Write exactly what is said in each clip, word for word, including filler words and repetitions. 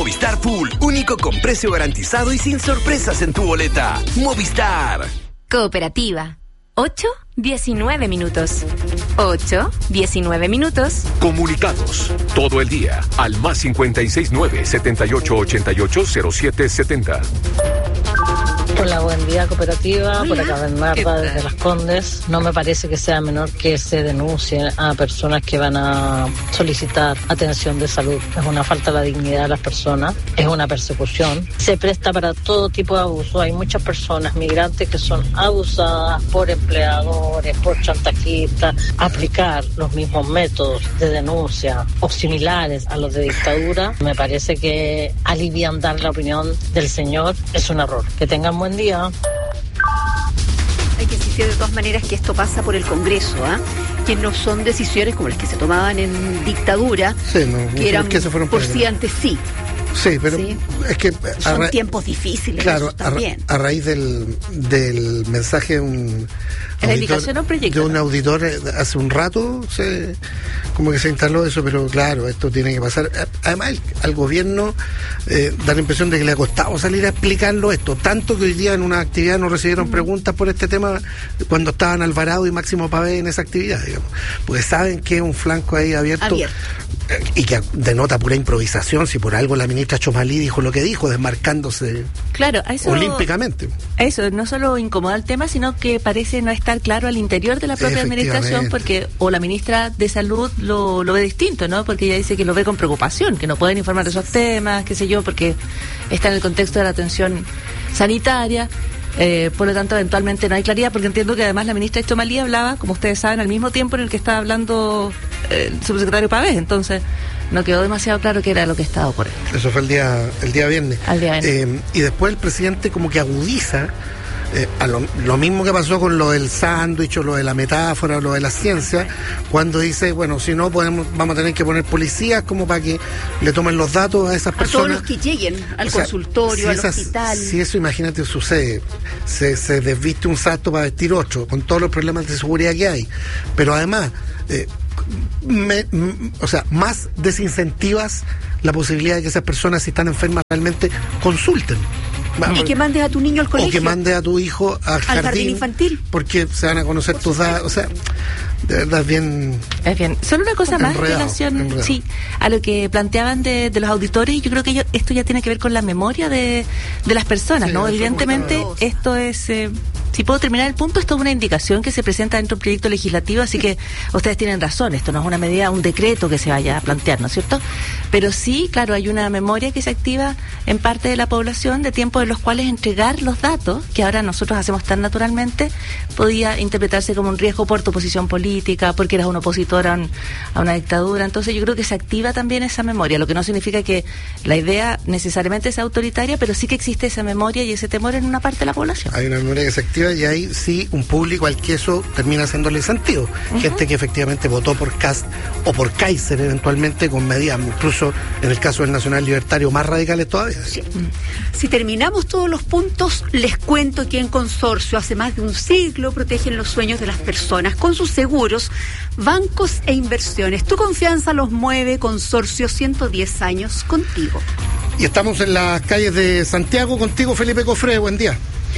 Movistar Full, único con precio garantizado y sin sorpresas en tu boleta. Movistar. Cooperativa. ocho, diecinueve minutos. ocho, diecinueve minutos. Comunicados. Todo el día al más cincuenta y seis nueve, setenta y ocho ochenta y ocho, cero siete setenta. Hola, buen día, Cooperativa. Hola. Por acá Bernarda, desde Las Condes. No me parece que sea menor que se denuncie a personas que van a solicitar atención de salud. Es una falta de la dignidad de las personas, es una persecución. Se presta para todo tipo de abuso. Hay muchas personas migrantes que son abusadas por empleadores, por chantajistas. Aplicar los mismos métodos de denuncia o similares a los de dictadura, me parece que aliviandar la opinión del señor es un error. Que tengan buen día. Hay que insistir de todas maneras que esto pasa por el Congreso, ¿ah? ¿eh? Que no son decisiones como las que se tomaban en dictadura, sí, no, que eran que se fueron por sí antes sí. Sí, pero ¿sí? es que... Son ra- tiempos difíciles, claro, también. A, ra- a raíz del, del mensaje de un... ¿La indicación o un proyecto? De un auditor eh, hace un rato, se, como que se instaló eso, pero claro, esto tiene que pasar. Además, el, al gobierno eh, da la impresión de que le ha costado salir a explicarlo esto, tanto que hoy día en una actividad no recibieron mm. preguntas por este tema cuando estaban Alvarado y Máximo Pavé en esa actividad, digamos, porque saben que es un flanco ahí abierto, abierto. Eh, y que denota pura improvisación, si por algo la ministra Chomalí dijo lo que dijo, desmarcándose claro, a eso, olímpicamente. Eso no solo incomoda el tema, sino que parece no estar claro al interior de la propia administración, porque o la ministra de Salud lo, lo ve distinto, ¿no? Porque ella dice que lo ve con preocupación, que no pueden informar de esos temas, qué sé yo, porque está en el contexto de la atención sanitaria. Eh, por lo tanto, eventualmente no hay claridad, porque entiendo que además la ministra Chomalí hablaba, como ustedes saben, al mismo tiempo en el que estaba hablando eh, el subsecretario Pavés, entonces no quedó demasiado claro qué era lo que estaba ocurriendo. Eso fue el día el día viernes. Al día viernes. Eh, y después el presidente como que agudiza eh, a lo, lo mismo que pasó con lo del sándwich o lo de la metáfora o lo de la ciencia, cuando dice, bueno, si no podemos, vamos a tener que poner policías como para que le tomen los datos a esas A personas. todos los que lleguen al o sea, consultorio, si al esas, hospital. Si eso, imagínate, sucede, se, se desviste un salto para vestir otro, con todos los problemas de seguridad que hay, pero además... Eh, Me, m, o sea, más desincentivas la posibilidad de que esas personas, si están enfermas, realmente consulten. Y que mandes a tu niño al colegio. O que mandes a tu hijo al, al jardín, jardín infantil. Porque se van a conocer tus datos. O sea, de verdad es bien... Es bien. Solo una cosa más en enredado, relación enredado. sí, a lo que planteaban de, de los auditores, y yo creo que ello, esto ya tiene que ver con la memoria de, de las personas, sí, ¿no? Evidentemente, esto es... Eh, si puedo terminar el punto, esto es una indicación que se presenta dentro de un proyecto legislativo, así que ustedes tienen razón, esto no es una medida, un decreto que se vaya a plantear, ¿no es cierto? Pero sí, claro, hay una memoria que se activa en parte de la población de tiempos en los cuales entregar los datos, que ahora nosotros hacemos tan naturalmente, podía interpretarse como un riesgo por tu posición política, porque eras un opositor a, un, a una dictadura. Entonces yo creo que se activa también esa memoria, lo que no significa que la idea necesariamente sea autoritaria, pero sí que existe esa memoria y ese temor en una parte de la población. Hay una memoria que se activa y ahí sí un público al que eso termina haciéndole sentido. Uh-huh. Gente que efectivamente votó por Kast o por Kaiser eventualmente, con medidas, incluso en el caso del Nacional Libertario, más radicales todavía. Sí. Si terminamos todos los puntos, les cuento que en Consorcio hace más de un siglo protegen los sueños de las personas con sus seguros, bancos e inversiones. Tu confianza los mueve. Consorcio, ciento diez años contigo. Y estamos en las calles de Santiago contigo, Felipe Cofré. Buen día.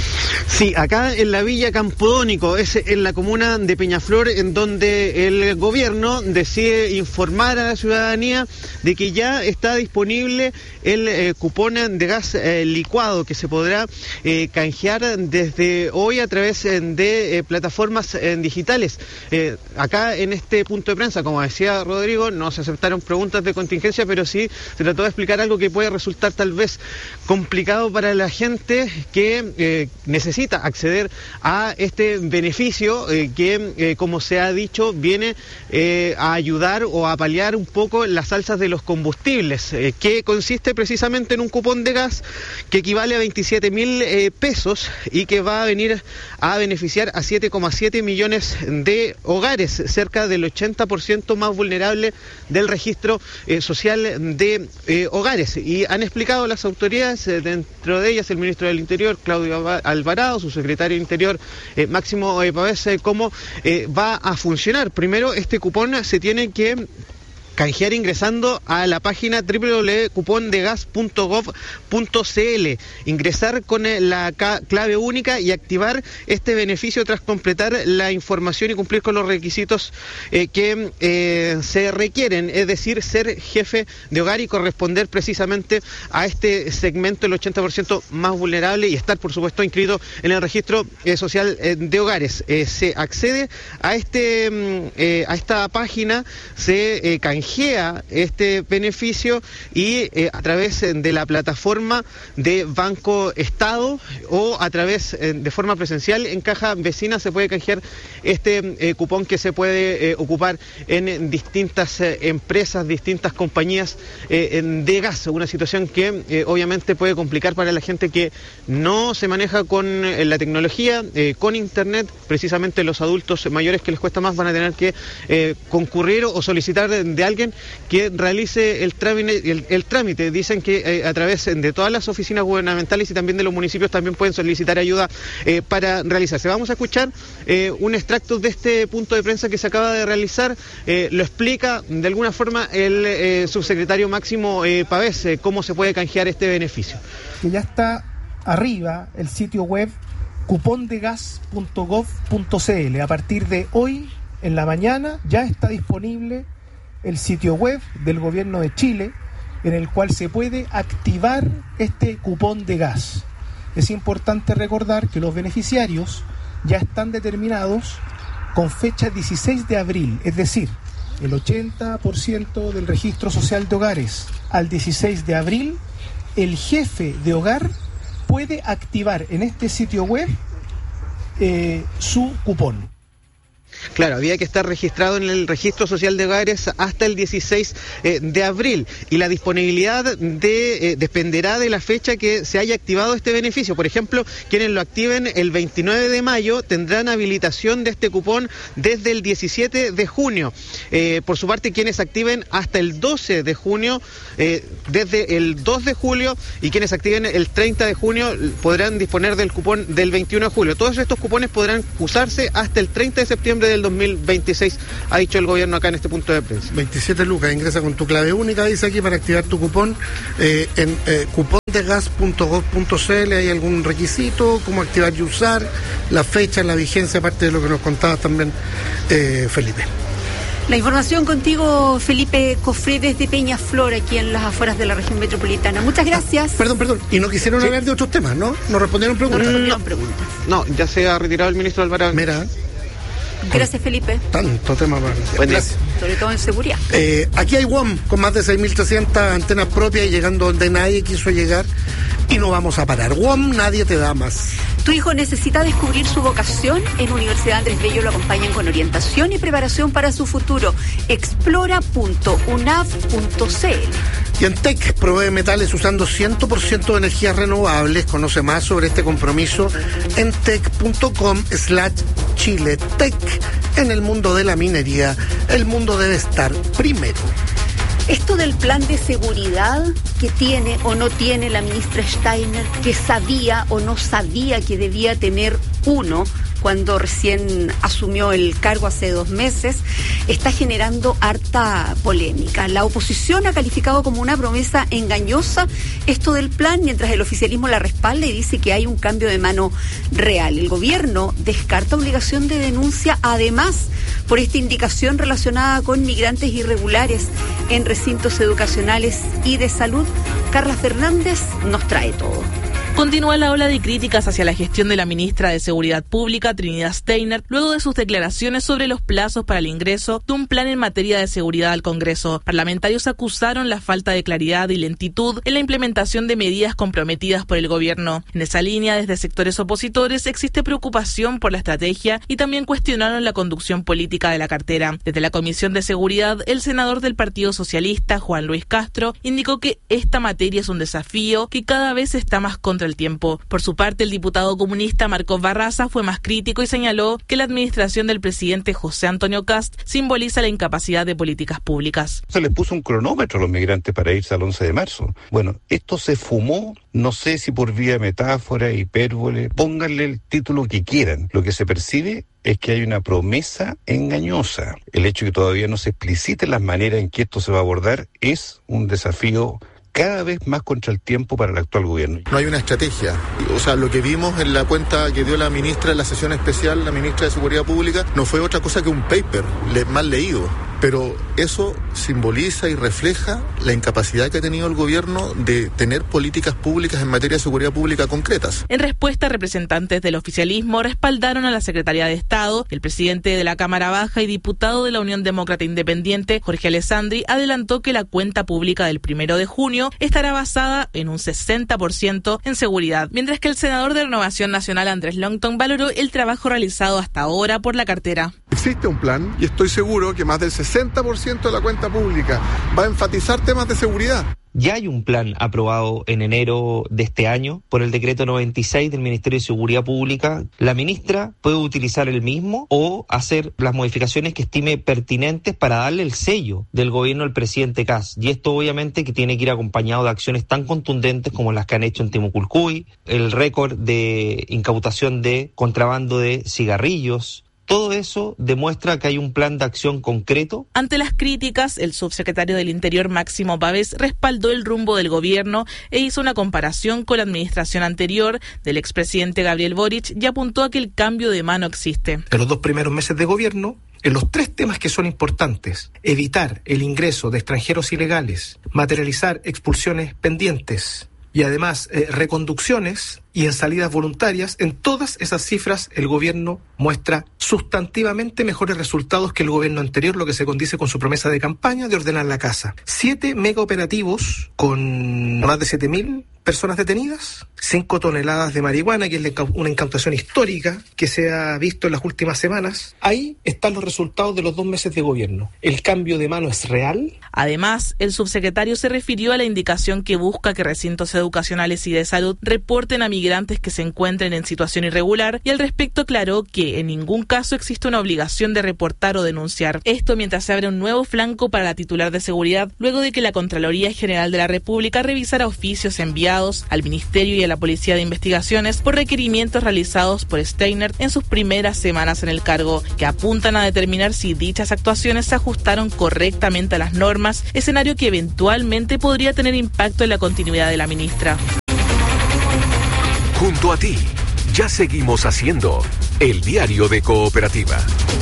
Sí, acá en la Villa Campodónico, es en la comuna de Peñaflor, en donde el gobierno decide informar a la ciudadanía de que ya está disponible el eh, cupón de gas eh, licuado que se podrá eh, canjear desde hoy a través de eh, plataformas eh, digitales. Eh, acá en este punto de prensa, como decía Rodrigo, no se aceptaron preguntas de contingencia, pero sí se trató de explicar algo que puede resultar tal vez complicado para la gente que eh, necesita acceder a este beneficio eh, que, eh, como se ha dicho, viene eh, a ayudar o a paliar un poco las alzas de los combustibles, eh, que consiste precisamente en un cupón de gas que equivale a veintisiete mil eh, pesos y que va a venir a beneficiar a siete coma siete millones de hogares, cerca del ochenta por ciento más vulnerable del registro eh, social de eh, hogares. Y han explicado las autoridades, eh, dentro de ellas el ministro del Interior, Claudio Alvarado, su secretario de Interior, eh, Máximo eh, Pavés, eh, cómo eh, va a funcionar. Primero, este cupón se tiene que canjear ingresando a la página doble u doble u doble u punto cupón de gas punto gov punto c l. Ingresar con la clave única y activar este beneficio tras completar la información y cumplir con los requisitos eh, que eh, se requieren, es decir, ser jefe de hogar y corresponder precisamente a este segmento, el ochenta por ciento más vulnerable, y estar, por supuesto, inscrito en el registro eh, social eh, de hogares. Eh, se accede a este eh, a esta página, se eh, canjea este beneficio y eh, a través de la plataforma de Banco Estado o a través eh, de forma presencial en caja vecina se puede canjear este eh, cupón que se puede eh, ocupar en distintas eh, empresas, distintas compañías eh, de gas. Una situación que eh, obviamente puede complicar para la gente que no se maneja con eh, la tecnología, eh, con internet. Precisamente los adultos mayores que les cuesta más van a tener que eh, concurrir o solicitar de, de alguien que realice el trámite. El, el trámite. Dicen que eh, a través de todas las oficinas gubernamentales y también de los municipios también pueden solicitar ayuda eh, para realizarse. Vamos a escuchar eh, un extracto de este punto de prensa que se acaba de realizar. Eh, lo explica de alguna forma el eh, subsecretario Máximo eh, Pavés, eh, cómo se puede canjear este beneficio. Que ya está arriba el sitio web cupón de gas punto gov punto c l. A partir de hoy, en la mañana, ya está disponible el sitio web del Gobierno de Chile, en el cual se puede activar este cupón de gas. Es importante recordar que los beneficiarios ya están determinados con fecha dieciséis de abril, es decir, el ochenta por ciento del registro social de hogares al dieciséis de abril, el jefe de hogar puede activar en este sitio web eh, su cupón. Claro, había que estar registrado en el registro social de hogares hasta el dieciséis eh, de abril, y la disponibilidad de, eh, dependerá de la fecha que se haya activado este beneficio. Por ejemplo, quienes lo activen el veintinueve de mayo tendrán habilitación de este cupón desde el diecisiete de junio. Eh, por su parte, quienes activen hasta el doce de junio, eh, desde el dos de julio, y quienes activen el treinta de junio podrán disponer del cupón del veintiuno de julio. Todos estos cupones podrán usarse hasta el treinta de septiembre del dos mil veintiséis, ha dicho el gobierno acá en este punto de prensa. veintisiete lucas, ingresa con tu clave única, dice aquí, para activar tu cupón eh, en eh, cupón de gas punto gov punto c l. ¿Hay algún requisito? ¿Cómo activar y usar? La fecha, la vigencia, aparte de lo que nos contabas también, eh, Felipe. La información contigo, Felipe Cofré, desde Peñaflor, aquí en las afueras de la región metropolitana. Muchas gracias. Ah, perdón, perdón. Y no quisieron sí. hablar de otros temas, ¿no? ¿No respondieron preguntas? No respondieron preguntas. No, ya se ha retirado el ministro Alvarado. Mira. Gracias, Felipe. Tanto tema para... Buen día. Sobre todo en seguridad. Eh, aquí hay W O M con más de seis mil trescientas antenas propias y llegando donde nadie quiso llegar, y no vamos a parar. W O M, nadie te da más. Tu hijo necesita descubrir su vocación. En Universidad Andrés Bello lo acompañan con orientación y preparación para su futuro. explora punto u n a v punto c l. Y en T E C provee metales usando cien por ciento de energías renovables. Conoce más sobre este compromiso en tec punto com slash Chile. T E C, en el mundo de la minería, el mundo debe estar primero. Esto del plan de seguridad que tiene o no tiene la ministra Steiner, que sabía o no sabía que debía tener uno cuando recién asumió el cargo hace dos meses, está generando harta polémica. La oposición ha calificado como una promesa engañosa esto del plan, mientras el oficialismo la respalda y dice que hay un cambio de mano real. El gobierno descarta obligación de denuncia, además, por esta indicación relacionada con migrantes irregulares en recintos educacionales y de salud. Carla Fernández nos trae todo. Continúa la ola de críticas hacia la gestión de la ministra de Seguridad Pública, Trinidad Steiner, luego de sus declaraciones sobre los plazos para el ingreso de un plan en materia de seguridad al Congreso. Parlamentarios acusaron la falta de claridad y lentitud en la implementación de medidas comprometidas por el gobierno. En esa línea, desde sectores opositores existe preocupación por la estrategia y también cuestionaron la conducción política de la cartera. Desde la Comisión de Seguridad, el senador del Partido Socialista, Juan Luis Castro, indicó que esta materia es un desafío que cada vez está más controvertido contra el tiempo. Por su parte, el diputado comunista Marcos Barraza fue más crítico y señaló que la administración del presidente José Antonio Kast simboliza la incapacidad de políticas públicas. Se les puso un cronómetro a los migrantes para irse al once de marzo. Bueno, esto se fumó, no sé si por vía de metáfora, hipérbole, pónganle el título que quieran. Lo que se percibe es que hay una promesa engañosa. El hecho de que todavía no se expliciten las maneras en que esto se va a abordar es un desafío cada vez más contra el tiempo para el actual gobierno. No hay una estrategia. O sea, lo que vimos en la cuenta que dio la ministra en la sesión especial, la ministra de Seguridad Pública, no fue otra cosa que un paper le- mal leído. Pero eso simboliza y refleja la incapacidad que ha tenido el gobierno de tener políticas públicas en materia de seguridad pública concretas. En respuesta, representantes del oficialismo respaldaron a la Secretaría de Estado. El presidente de la Cámara Baja y diputado de la Unión Demócrata Independiente, Jorge Alessandri, adelantó que la cuenta pública del primero de junio estará basada en un sesenta por ciento en seguridad, mientras que el senador de Renovación Nacional, Andrés Longton, valoró el trabajo realizado hasta ahora por la cartera. Existe un plan y estoy seguro que más del sesenta por ciento de la cuenta pública va a enfatizar temas de seguridad. Ya hay un plan aprobado en enero de este año por el decreto noventa y seis del Ministerio de Seguridad Pública. La ministra puede utilizar el mismo o hacer las modificaciones que estime pertinentes para darle el sello del gobierno al presidente Kast. Y esto obviamente que tiene que ir acompañado de acciones tan contundentes como las que han hecho en Timuculcuy, el récord de incautación de contrabando de cigarrillos. Todo eso demuestra que hay un plan de acción concreto. Ante las críticas, el subsecretario del Interior, Máximo Pavés, respaldó el rumbo del gobierno e hizo una comparación con la administración anterior del expresidente Gabriel Boric y apuntó a que el cambio de mano existe. En los dos primeros meses de gobierno, en los tres temas que son importantes: evitar el ingreso de extranjeros ilegales, materializar expulsiones pendientes y además eh, reconducciones y en salidas voluntarias, en todas esas cifras el gobierno muestra sustantivamente mejores resultados que el gobierno anterior, lo que se condice con su promesa de campaña de ordenar la casa. Siete mega operativos con más de siete mil personas detenidas, cinco toneladas de marihuana, que es una incautación histórica que se ha visto en las últimas semanas. Ahí están los resultados de los dos meses de gobierno. El cambio de mano es real. Además, el subsecretario se refirió a la indicación que busca que recintos educacionales y de salud reporten a migrantes que se encuentren en situación irregular, y al respecto aclaró que en ningún caso existe una obligación de reportar o denunciar. Esto mientras se abre un nuevo flanco para la titular de seguridad, luego de que la Contraloría General de la República revisara oficios enviados al Ministerio y a la Policía de Investigaciones por requerimientos realizados por Steiner en sus primeras semanas en el cargo, que apuntan a determinar si dichas actuaciones se ajustaron correctamente a las normas, escenario que eventualmente podría tener impacto en la continuidad de la ministra. Junto a ti, ya seguimos haciendo el diario de Cooperativa.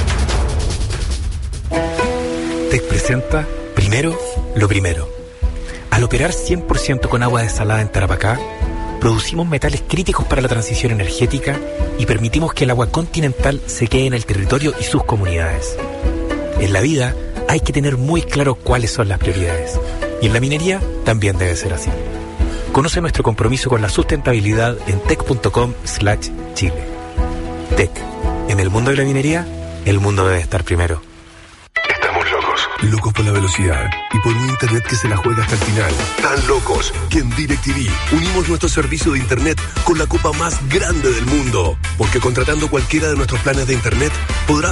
Te presenta Primero lo Primero. Al operar cien por ciento con agua desalada en Tarapacá, producimos metales críticos para la transición energética y permitimos que el agua continental se quede en el territorio y sus comunidades. En la vida hay que tener muy claro cuáles son las prioridades, y en la minería también debe ser así. Conoce nuestro compromiso con la sustentabilidad en tec punto com slash chile. Tec. En el mundo de la minería, el mundo debe estar primero. Estamos locos. Locos por la velocidad y por un internet que se la juega hasta el final. Tan locos que en DirecTV unimos nuestro servicio de internet con la copa más grande del mundo. Porque contratando cualquiera de nuestros planes de internet podrás